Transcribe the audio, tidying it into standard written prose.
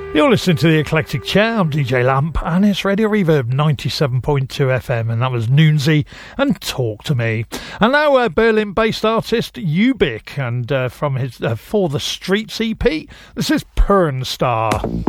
You're listening to The Eclectic Chair. I'm DJ Lamp and it's Radio Reverb 97.2 FM, and that was Noonsy and Talk to Me. And now Berlin-based artist Ubik, and from his For the Streets EP, this is Pern Star.